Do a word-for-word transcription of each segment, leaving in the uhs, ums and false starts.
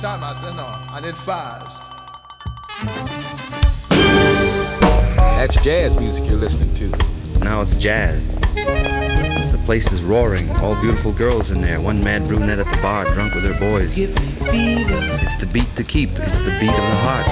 Time I said no, I did fast. That's jazz music you're listening to. Now it's jazz. The place is roaring, all beautiful girls in there. One mad brunette at the bar, drunk with her boys. Give me fever. It's the beat to keep. It's the beat of the heart.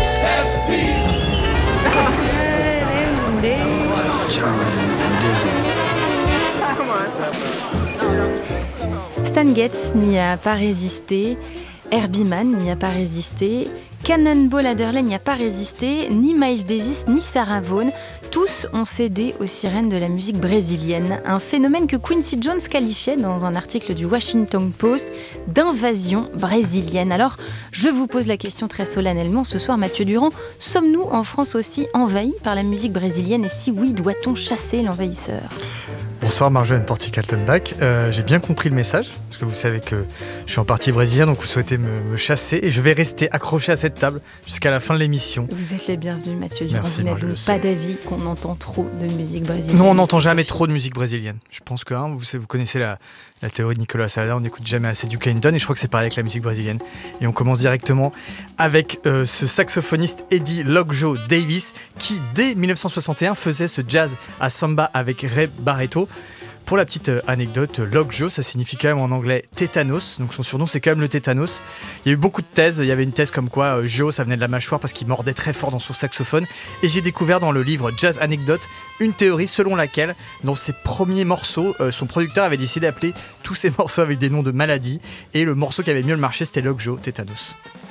Stan Getz n'y a pas résisté, Herbie Mann n'y a pas résisté, Cannonball Adderley n'y a pas résisté, ni Miles Davis ni Sarah Vaughan. Tous ont cédé aux sirènes de la musique brésilienne, un phénomène que Quincy Jones qualifiait dans un article du Washington Post d'invasion brésilienne. Alors, je vous pose la question très solennellement ce soir, Mathieu Durand, sommes-nous en France aussi envahis par la musique brésilienne et si oui, doit-on chasser l'envahisseur ? Bonsoir Marjolaine Porty-Kaltenbach, euh, j'ai bien compris le message, parce que vous savez que je suis en partie brésilien, donc vous souhaitez me, me chasser, et je vais rester accroché à cette table jusqu'à la fin de l'émission. Vous êtes les bienvenus Mathieu Durand, Merci, vous n'êtes donc pas d'avis qu'on entend trop de musique brésilienne. Non, on n'entend jamais trop de musique brésilienne. Je pense que hein, vous, vous connaissez la, la théorie de Nicolas Salada, on n'écoute jamais assez Duke Ellington, et je crois que c'est pareil avec la musique brésilienne. Et on commence directement avec euh, ce saxophoniste Eddie Lockjaw Davis, qui dès dix-neuf cent soixante et un faisait ce jazz à samba avec Ray Barretto. Pour la petite anecdote, Lockjaw, ça signifie quand même en anglais tétanos, donc son surnom c'est quand même le tétanos. Il y a eu beaucoup de thèses, il y avait une thèse comme quoi euh, Joe ça venait de la mâchoire parce qu'il mordait très fort dans son saxophone, et j'ai découvert dans le livre Jazz Anecdote une théorie selon laquelle dans ses premiers morceaux, euh, son producteur avait décidé d'appeler tous ses morceaux avec des noms de maladies, et le morceau qui avait mieux le marché c'était Lockjaw tétanos.